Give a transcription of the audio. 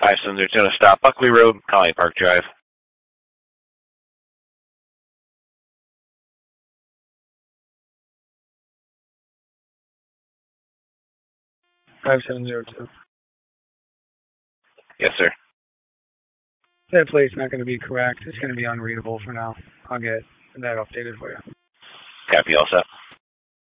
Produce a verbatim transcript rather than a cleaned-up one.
five seven zero two to stop Buckley Road, Colony Park Drive. five seven zero two. Yes, sir. That plate's not going to be correct. It's going to be unreadable for now. I'll get that updated for you. Copy, all set.